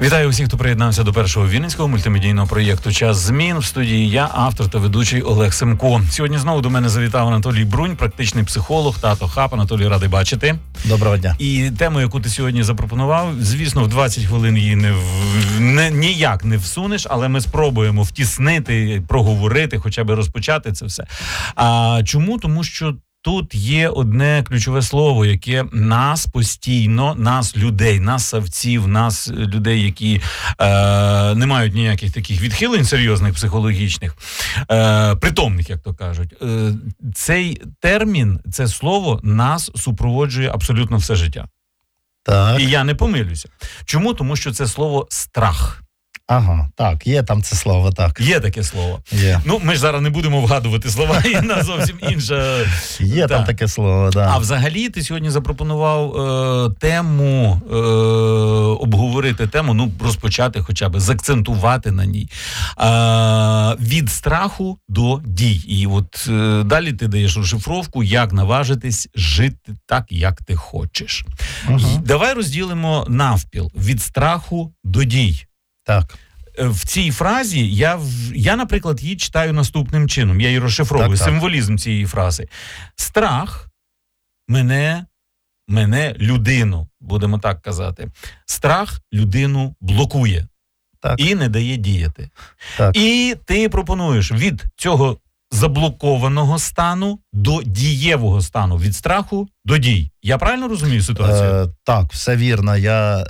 Вітаю усіх, хто приєднався до першого вінницького мультимедійного проєкту «Час змін». В студії я, автор та ведучий Олег Семко. Сьогодні знову до мене завітав Анатолій Брунь, практичний психолог, тато ХАП. Анатолій, радий бачити. Доброго дня. І тему, яку ти сьогодні запропонував, звісно, в 20 хвилин її ніяк не всунеш, але ми спробуємо втіснити, проговорити, хоча б розпочати це все. А чому? Тому що тут є одне ключове слово, яке нас постійно, нас людей, нас савців, нас людей, які не мають ніяких таких відхилень серйозних психологічних, притомних, як то кажуть. Цей термін, це слово нас супроводжує абсолютно все життя. Так. І я не помилюся. Чому? Тому що це слово «страх». Ага, так, є там це слово, так. Є таке слово. Є. Ну, ми ж зараз не будемо вгадувати слова, і на зовсім інша. Є там таке слово, да. А взагалі ти сьогодні запропонував тему, обговорити тему, ну, розпочати хоча б, закцентувати на ній. Від страху до дій. І от далі ти даєш розшифровку, як наважитись жити так, як ти хочеш. Давай розділимо навпіл. Від страху до дій. Так. В цій фразі я, наприклад, її читаю наступним чином. Я її розшифровую, так. Символізм цієї фрази. Страх мене, людину, будемо так казати. Страх людину блокує. Так. І не дає діяти. Так. І ти пропонуєш від цього заблокованого стану до дієвого стану. Від страху до дій. Я правильно розумію ситуацію? Так, все вірно. Я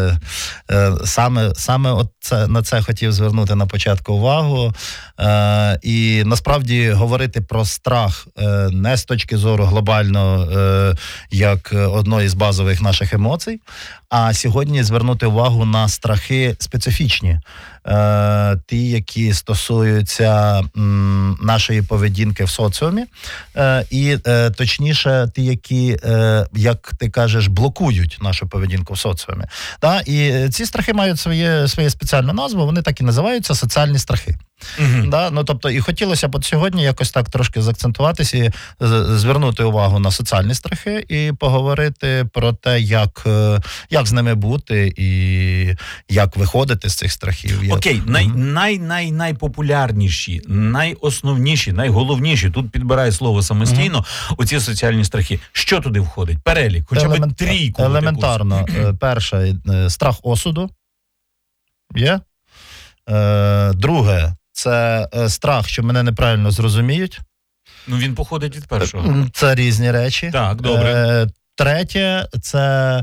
саме на це хотів звернути на початку увагу. І насправді говорити про страх не з точки зору глобально, як одної з базових наших емоцій, а сьогодні звернути увагу на страхи специфічні. Ті, які стосуються нашої поведінки в соціумі, і точніше, ті, які, як ти кажеш, блокують нашу поведінку в соціумі. Да? І ці страхи мають своє спеціальну назву, вони так і називаються соціальні страхи. Да? Ну, тобто, і хотілося б сьогодні якось так трошки заакцентуватися і звернути увагу на соціальні страхи і поговорити про те, як з ними бути і як виходити з цих страхів. Окей, найпопулярніші, найосновніші, найголовніші, тут підбираю слово самостійно, оці соціальні страхи. Що туди входить? Перелік, хоча б трійку. Елементарно. Перше, страх осуду. Є? Друге, це страх, що мене неправильно зрозуміють. Ну, він походить від першого. Це різні речі. Так, добре. Третє, це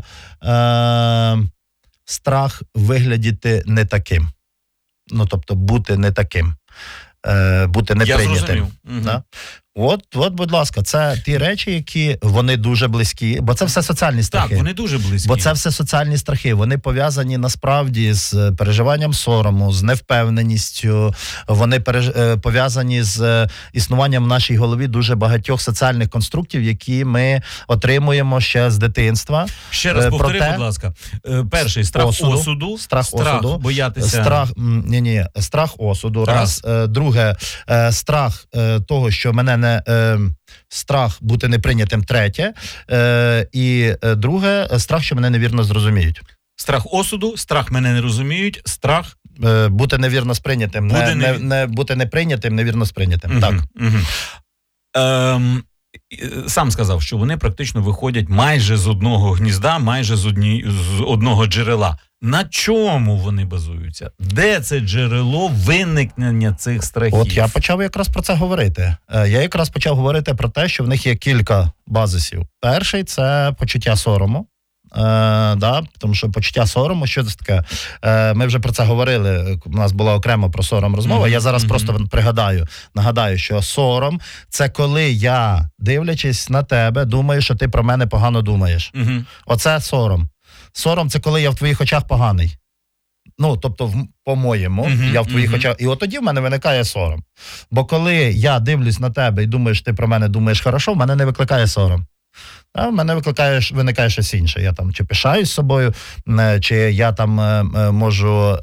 страх виглядіти не таким. Ну, тобто, бути не таким. Бути неприйнятим. Да? От, будь ласка, це ті речі, які вони дуже близькі, бо це все соціальні страхи. Так, вони дуже близькі. Бо це все соціальні страхи, вони пов'язані насправді з переживанням сорому, з невпевненістю, вони пов'язані з існуванням в нашій голові дуже багатьох соціальних конструктів, які ми отримуємо ще з дитинства. Ще раз повтори, будь ласка. Перший, страх осуду. Страх осуду. Боятися. Страх осуду. Раз. Друге, страх того, що мене страх бути неприйнятим, третє. І друге, страх, що мене невірно зрозуміють. Страх осуду, страх мене не розуміють, страх... бути невірно сприйнятим, бути неприйнятим, невірно сприйнятим. Так. Сам сказав, що вони практично виходять майже з одного гнізда, майже з одного джерела. На чому вони базуються? Де це джерело виникнення цих страхів? От я почав якраз про це говорити. Я якраз почав говорити про те, що в них є кілька базисів. Перший – це почуття сорому. Тому що почуття сорому, що це таке? Ми вже про це говорили, у нас була окремо про сором розмова, я зараз просто нагадаю, що сором – це коли я, дивлячись на тебе, думаю, що ти про мене погано думаєш. Оце сором. Сором – це коли я в твоїх очах поганий. Ну, тобто, по-моєму, я в твоїх очах. І от тоді в мене виникає сором. Бо коли я дивлюсь на тебе і думаю, що ти про мене думаєш хорошо, в мене не викликає сором. А в мене виникає щось інше. Я там чи пишаюсь собою, чи я там можу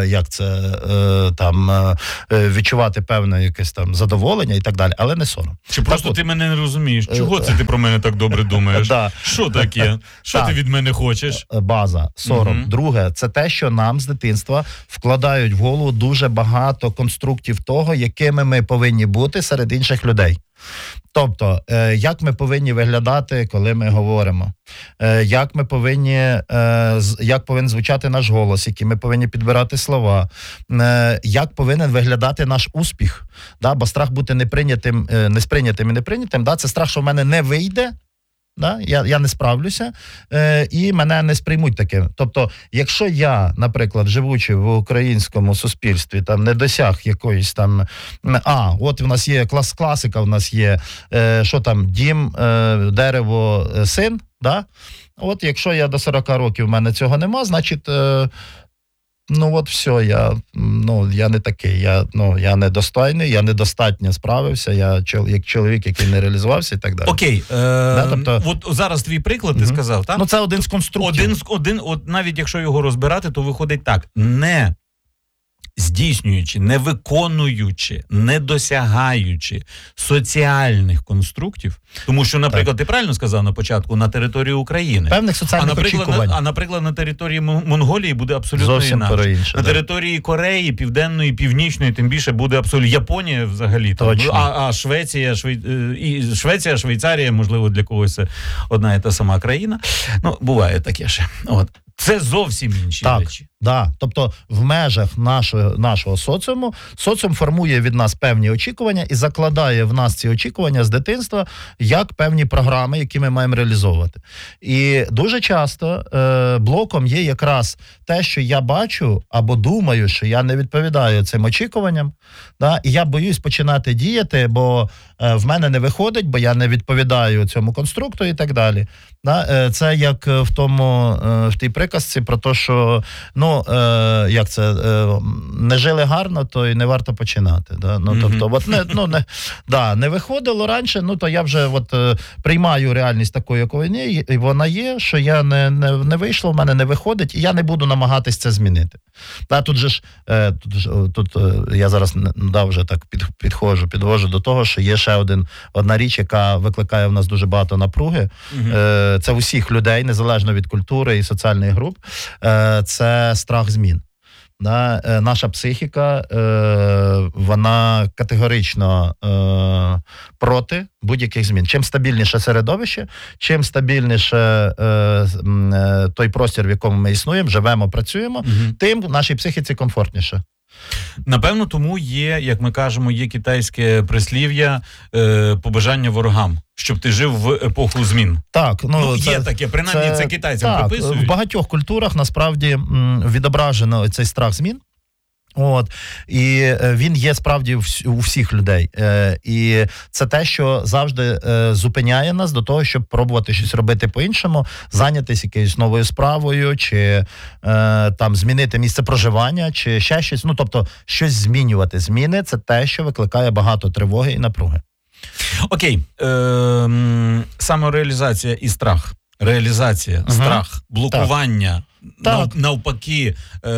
відчувати певне якесь там задоволення і так далі, але не сором. Чи просто ти мене не розумієш? Чого це ти про мене так добре думаєш? Що таке? Що ти від мене хочеш? База, сором. Друге, це те, що нам з дитинства вкладають в голову дуже багато конструктів того, якими ми повинні бути серед інших людей. Тобто, як ми повинні виглядати, коли ми говоримо, як повинен звучати наш голос, які ми повинні підбирати слова, як повинен виглядати наш успіх, да? Бо страх бути несприйнятим і неприйнятим, да? Це страх, що в мене не вийде, да? Я не справлюся, і мене не сприймуть таким. Тобто, якщо я, наприклад, живучи в українському суспільстві, там не досяг якоїсь там, от в нас є класика, в нас є, що там, дім, дерево, син, да? От якщо я до 40 років, в мене цього нема, значить, все, я не такий, я недостойний, я недостатньо справився, я як чоловік, який не реалізувався і так далі. Окей, от зараз твій приклад ти сказав, так? Це один з конструктів. От навіть якщо його розбирати, то виходить так, не здійснюючи, не виконуючи, не досягаючи соціальних конструктів, тому що, наприклад, ти правильно сказав на початку, на території України. Певних соціальних очікувань. Наприклад, на території Монголії буде абсолютно інакше. На території Кореї, Південної, Північної, тим більше буде абсолютно Японія взагалі. А Швеція, Швейцарія, можливо, для когось це одна і та сама країна. Буває таке ще. Це зовсім інші речі. Так. Тобто в межах нашого соціуму, соціум формує від нас певні очікування і закладає в нас ці очікування з дитинства як певні програми, які ми маємо реалізовувати. І дуже часто блоком є якраз те, що я бачу або думаю, що я не відповідаю цим очікуванням, да? І я боюсь починати діяти, бо в мене не виходить, бо я не відповідаю цьому конструкту і так далі. Да? Це як в тій приказці про те, що не жили гарно, то і не варто починати. Да? Не виходило раніше, то я вже приймаю реальність такою, якою вона є, що я не вийшло, в мене не виходить, і я не буду намагатись це змінити. Да, тут я зараз вже так підвожу до того, що є ще одна річ, яка викликає в нас дуже багато напруги. Це у всіх людей, незалежно від культури і соціальних груп, це страх змін. Наша психіка, вона категорично проти будь-яких змін. Чим стабільніше середовище, чим стабільніше той простір, в якому ми існуємо, живемо, працюємо, тим нашій психіці комфортніше. Напевно, тому є, як ми кажемо, є китайське прислів'я побажання ворогам, щоб ти жив в епоху змін. Так, є таке, принаймні це китайцям приписують. В багатьох культурах насправді відображено цей страх змін. І він є справді у всіх людей. І це те, що завжди зупиняє нас до того, щоб пробувати щось робити по-іншому, зайнятися якоюсь новою справою, чи змінити місце проживання, чи ще щось. Тобто, щось змінювати. Зміни – це те, що викликає багато тривоги і напруги. Окей. Самореалізація і страх. Реалізація, страх, блокування, навпаки,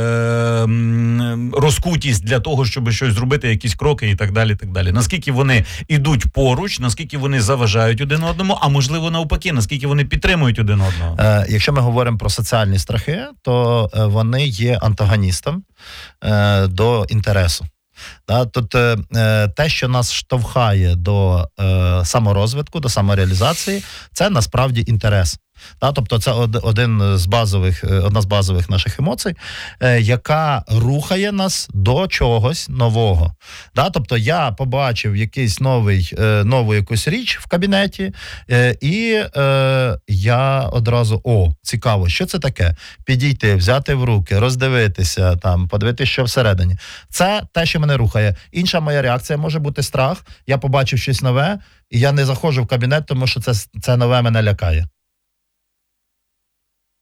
розкутість для того, щоб щось зробити, якісь кроки і так далі, так далі. Наскільки вони йдуть поруч, наскільки вони заважають один одному, а можливо навпаки, наскільки вони підтримують один одного? Якщо ми говоримо про соціальні страхи, то вони є антагоністом до інтересу. Тут те, що нас штовхає до саморозвитку, до самореалізації, це насправді інтерес. Тобто це одна з базових наших емоцій, яка рухає нас до чогось нового. Тобто я побачив якийсь нову якусь річ в кабінеті, і я одразу, цікаво, що це таке? Підійти, взяти в руки, роздивитися, подивитися, що всередині. Це те, що мене рухає. Інша моя реакція може бути страх. Я побачив щось нове, і я не заходжу в кабінет, тому що це нове мене лякає.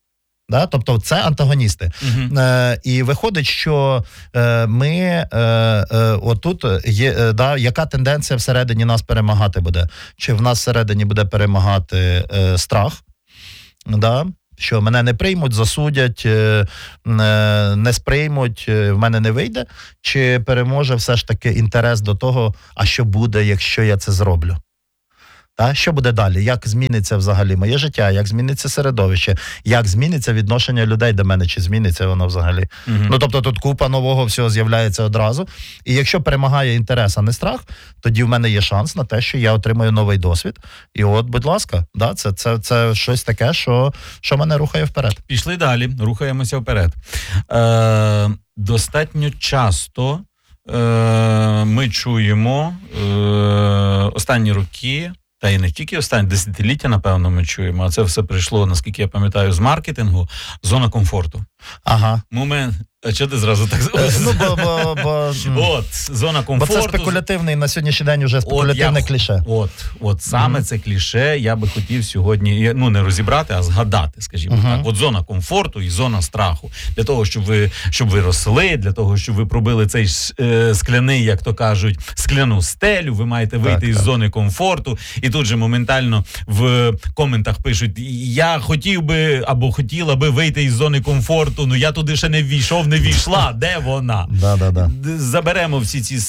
Да? Тобто це антагоністи. І виходить, що ми отут є, яка тенденція всередині нас перемагати буде? Чи в нас всередині буде перемагати страх? Да? Що мене не приймуть, засудять, не сприймуть, в мене не вийде? Чи переможе все ж таки інтерес до того, а що буде, якщо я це зроблю? Що буде далі? Як зміниться взагалі моє життя? Як зміниться середовище? Як зміниться відношення людей до мене? Чи зміниться воно взагалі? Ну, тобто тут купа нового всього з'являється одразу. І якщо перемагає інтерес, а не страх, тоді в мене є шанс на те, що я отримаю новий досвід. І от, будь ласка, це щось таке, що мене рухає вперед. Пішли далі, рухаємося вперед. Достатньо часто ми чуємо останні роки, та й не тільки останні десятиліття, напевно, ми чуємо, а це все прийшло, наскільки я пам'ятаю, з маркетингу, зона комфорту. Ага. Момент. А чого ти зразу так? От, зона комфорту. Бо це спекулятивний, на сьогоднішній день вже спекулятивне кліше. От саме це кліше я би хотів сьогодні, не розібрати, а згадати, скажімо так. От зона комфорту і зона страху. Для того, щоб ви росли, для того, щоб ви пробили цей скляний, як то кажуть, скляну стелю, ви маєте вийти із зони комфорту. І тут же моментально в коментах пишуть, я хотів би, або хотіла би вийти із зони комфорту, ну я туди ще не ввійшов, не війшла, де вона? Заберемо всі ці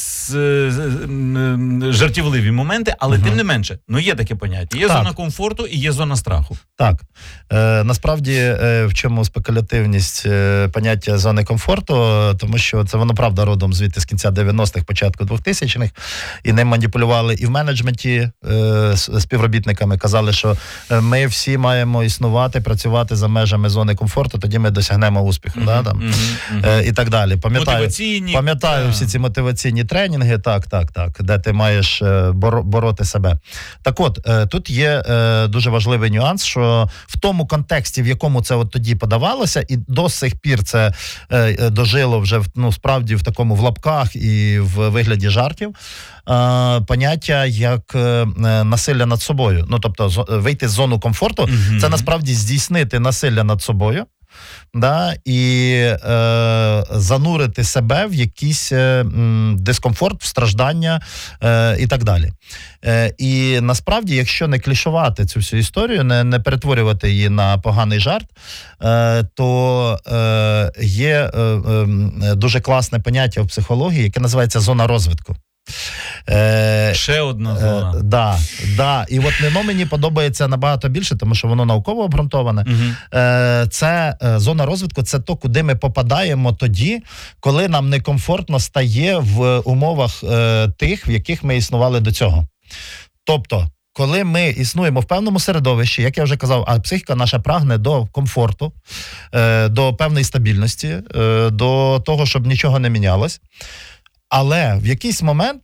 жартівливі моменти, але тим не менше, є таке поняття. Є зона комфорту і є зона страху. Так. Насправді, в чому спекулятивність поняття зони комфорту, тому що це воно, правда, родом звідти з кінця 90-х, початку 2000-х, і ним маніпулювали і в менеджменті співробітниками, казали, що ми всі маємо існувати, працювати за межами зони комфорту, тоді ми досягнемо успіху. І так далі. Пам'ятаю всі ці мотиваційні тренінги, де ти маєш бороти себе. Так от, тут є дуже важливий нюанс, що в тому контексті, в якому це от тоді подавалося, і до сих пір це дожило вже справді в такому в лапках і в вигляді жартів, поняття як насилля над собою. Ну, тобто, вийти з зону комфорту, це насправді здійснити насилля над собою, і занурити себе в якийсь дискомфорт, в страждання і так далі. І насправді, якщо не клішувати цю всю історію, не перетворювати її на поганий жарт, то є дуже класне поняття в психології, яке називається зона розвитку. Ще одна зона. І от воно мені подобається набагато більше, тому що воно науково обґрунтоване. Це зона розвитку, це то, куди ми попадаємо тоді, коли нам некомфортно стає в умовах тих, в яких ми існували до цього. Тобто, коли ми існуємо в певному середовищі, як я вже казав, а психіка наша прагне до комфорту, до певної стабільності, до того, щоб нічого не мінялось. Але в якийсь момент,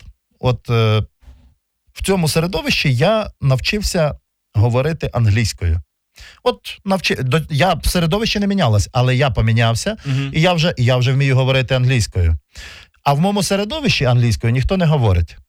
в цьому середовищі я навчився говорити англійською. Я в середовищі не мінялась, але я помінявся, і я вже вмію говорити англійською. А в моєму середовищі англійською ніхто не говорить.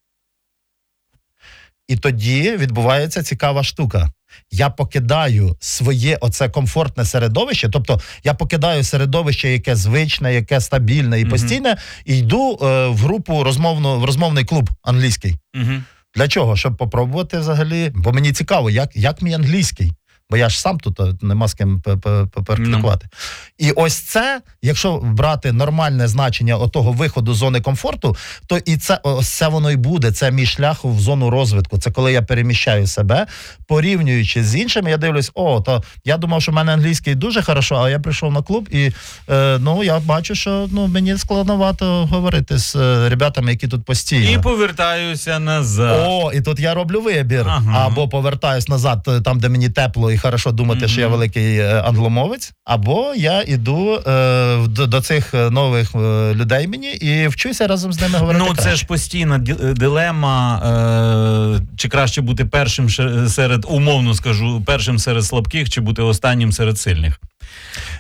І тоді відбувається цікава штука. Я покидаю своє оце комфортне середовище, тобто я покидаю середовище, яке звичне, яке стабільне і постійне, і йду в групу, в розмовний клуб англійський. Для чого? Щоб попробувати взагалі, бо мені цікаво, як мій англійський. Бо я ж сам тут нема з ким перекликувати. І ось це, якщо брати нормальне значення отого виходу з зони комфорту, то і це воно і буде, це мій шлях в зону розвитку. Це коли я переміщаю себе, порівнюючи з іншими, я дивлюсь, то я думав, що в мене англійський дуже хорошо, а я прийшов на клуб і, я бачу, що мені складновато говорити з ребятами, які тут постійно. І повертаюся назад. І тут я роблю вибір. Або повертаюсь назад, там, де мені тепло і хорошо думати, що я великий англомовець, або я іду до цих нових людей мені і вчуся разом з ними говорити краще. Це ж постійна дилема, чи краще бути першим серед, умовно скажу, першим серед слабких, чи бути останнім серед сильних.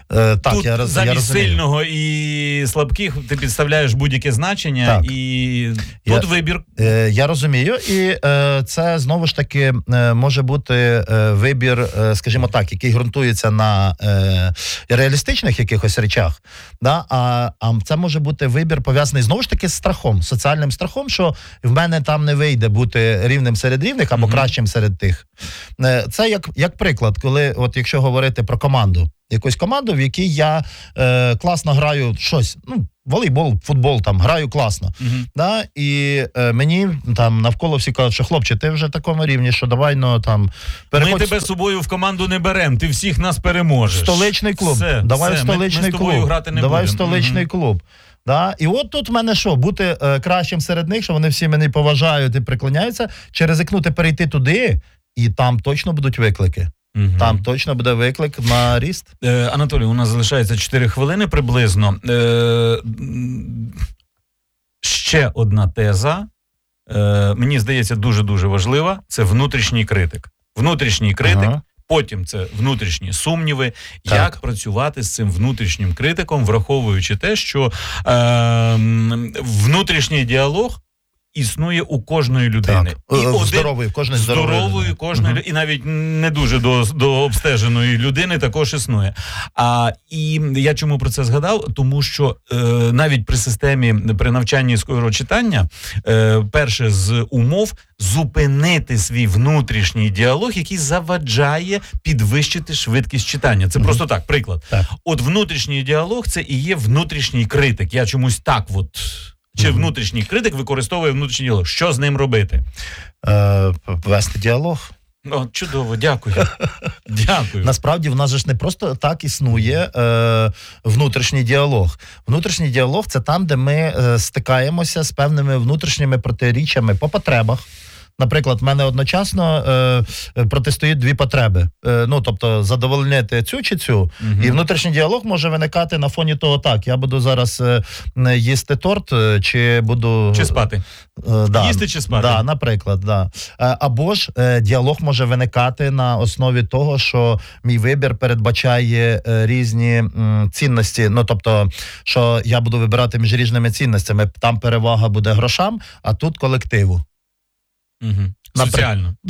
Так, Тут я замість розумію. сильного і слабких ти підставляєш будь-яке значення, Так. і тут вибір. Я розумію, і це знову ж таки може бути вибір, скажімо так, який ґрунтується на реалістичних якихось речах, да? А це може бути вибір пов'язаний знову ж таки з страхом, соціальним страхом, що в мене там не вийде бути рівним серед рівних або кращим серед тих. Це як приклад, коли, от якщо говорити про команду, якусь команду, в якій я класно граю щось, волейбол, футбол, там, граю класно. Да? І мені там навколо всі кажуть, що хлопче, ти вже в такому рівні, що давай, переходь. Ми тебе з собою в команду не беремо, ти всіх нас переможеш. Столичний клуб. Давай в столичний ми з тобою клуб. грати не Давай в будемо. столичний клуб. Да? І от тут в мене що, бути кращим серед них, що вони всі мене поважають і приклоняються, чи ризикнути перейти туди, і там точно будуть виклики. Там точно буде виклик на ріст. Анатолій, у нас залишається 4 хвилини приблизно. Ще одна теза, мені здається, дуже-дуже важлива. Це внутрішній критик. Внутрішній критик, потім це внутрішні сумніви. Так. Як працювати з цим внутрішнім критиком, враховуючи те, що внутрішній діалог існує у кожної людини. Так. Здорової, кожної здорової кожної, і навіть не дуже до обстеженої людини також існує. І я чому про це згадав? Тому що навіть при системі, при навчанні скорочитання, перше з умов зупинити свій внутрішній діалог, який заваджає підвищити швидкість читання. Це просто так, приклад. Так. От внутрішній діалог – це і є внутрішній критик. Я чомусь так от... Чи внутрішній критик використовує внутрішній діалог? Що з ним робити? Вести діалог. Чудово, дякую. Дякую. Насправді в нас же ж не просто так існує внутрішній діалог. Внутрішній діалог – це там, де ми стикаємося з певними внутрішніми протиріччями по потребах. Наприклад, в мене одночасно протистоїть дві потреби. Тобто задовольнити цю чи цю. І внутрішній діалог може виникати на фоні того, так, я буду зараз їсти торт, чи буду... Чи спати. Їсти чи спати. Да, наприклад, да. Або ж діалог може виникати на основі того, що мій вибір передбачає різні цінності. Тобто, що я буду вибирати між різними цінностями. Там перевага буде грошам, а тут колективу. Соціально.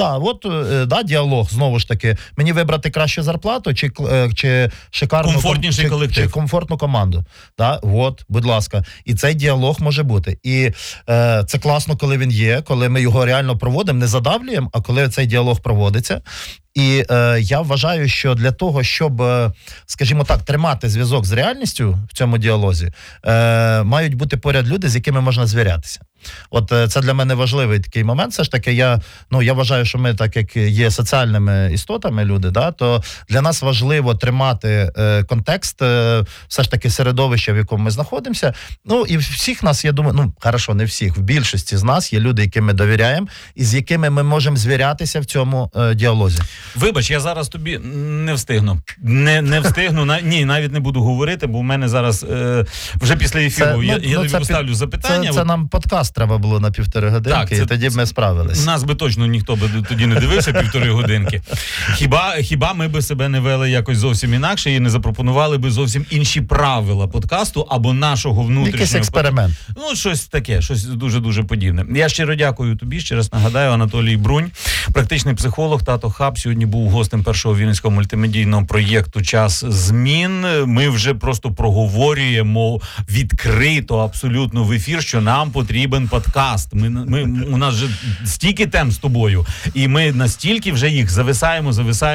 Діалог, знову ж таки. Мені вибрати кращу зарплату чи шикарну... Комфортніший колектив. Чи комфортну команду. Будь ласка. І цей діалог може бути. І це класно, коли він є, коли ми його реально проводимо, не задавлюємо, а коли цей діалог проводиться. І я вважаю, що для того, щоб, скажімо так, тримати зв'язок з реальністю в цьому діалозі, мають бути поряд люди, з якими можна звірятися. От це для мене важливий такий момент. Все ж таки, я вважаю, що ми, так як є соціальними істотами, люди, то для нас важливо тримати контекст, все ж таки середовища, в якому ми знаходимося. І всіх нас, я думаю, не всіх, в більшості з нас є люди, яким ми довіряємо, і з якими ми можемо звірятися в цьому діалозі. Вибач, я зараз тобі не встигну. Не встигну, навіть не буду говорити, бо в мене зараз вже після ефіру я тобі поставлю запитання. Це нам подкаст треба було на 1,5 годинки, і тоді б ми справились. Нас би точно ніхто би тоді не дивився 1,5 годинки. Хіба ми би себе не вели якось зовсім інакше і не запропонували би зовсім інші правила подкасту або нашого внутрішнього... Якийсь експеримент. Щось таке, щось дуже-дуже подібне. Я щиро дякую тобі, ще раз нагадаю, Анатолій Брунь, практичний психолог, Тато Хаб, сьогодні був гостем першого вінницького мультимедійного проєкту «Час змін». Ми вже просто проговорюємо відкрито, абсолютно в ефір, що нам потрібен подкаст. У нас вже стільки тем з тобою, і ми настільки вже їх зависаємо.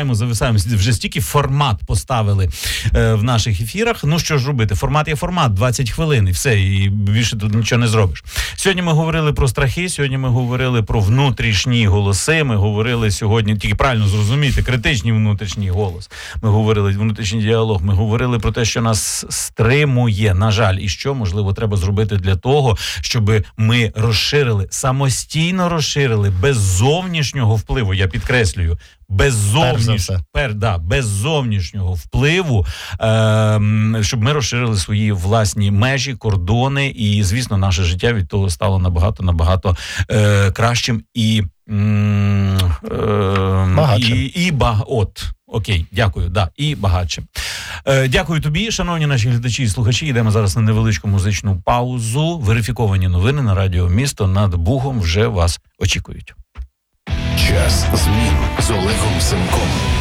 Вже стільки формат поставили в наших ефірах. Що ж робити? Формат є формат, 20 хвилин, і все, і більше тут нічого не зробиш. Сьогодні ми говорили про страхи, сьогодні ми говорили про внутрішні голоси, ми говорили сьогодні, тільки правильно зрозуміти, критичний внутрішній голос. Ми говорили внутрішній діалог, ми говорили про те, що нас стримує, на жаль, і що, можливо, треба зробити для того, щоб ми самостійно розширили, без зовнішнього впливу, я підкреслюю, без зовнішнього впливу, щоб ми розширили свої власні межі, кордони, і, звісно, наше життя від того стало набагато кращим і багатшим. Окей, дякую, і багатшим. Дякую тобі, шановні наші глядачі і слухачі. Йдемо зараз на невеличку музичну паузу. Верифіковані новини на Радіо Місто над Бугом вже вас очікують. Час змін з Олегом Семком.